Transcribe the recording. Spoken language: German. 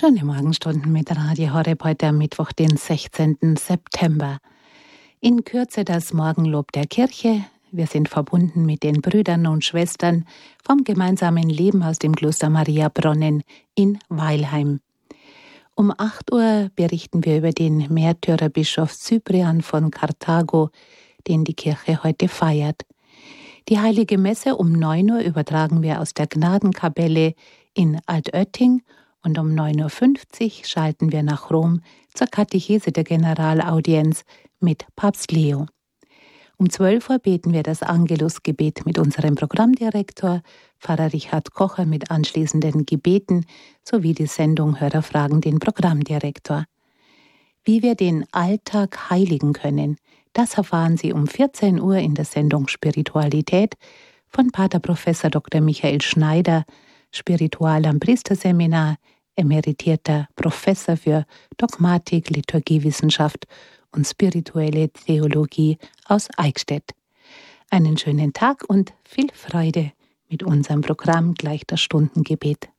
Schöne Morgenstunden mit Radio Horeb heute am Mittwoch, den 16. September. In Kürze das Morgenlob der Kirche. Wir sind verbunden mit den Brüdern und Schwestern vom gemeinsamen Leben aus dem Kloster Maria Bronnen in Weilheim. Um 8 Uhr berichten wir über den Märtyrerbischof Cyprian von Karthago, den die Kirche heute feiert. Die Heilige Messe um 9 Uhr übertragen wir aus der Gnadenkapelle in Altötting und um 9.50 Uhr schalten wir nach Rom zur Katechese der Generalaudienz mit Papst Leo. Um 12 Uhr beten wir das Angelusgebet mit unserem Programmdirektor, Pfarrer Richard Kocher, mit anschließenden Gebeten sowie die Sendung Hörerfragen den Programmdirektor. Wie wir den Alltag heiligen können, das erfahren Sie um 14 Uhr in der Sendung Spiritualität von Pater Professor Dr. Michael Schneider, Spiritual am Priesterseminar, emeritierter Professor für Dogmatik, Liturgiewissenschaft und spirituelle Theologie aus Eichstätt. Einen schönen Tag und viel Freude mit unserem Programm gleich das Stundengebet.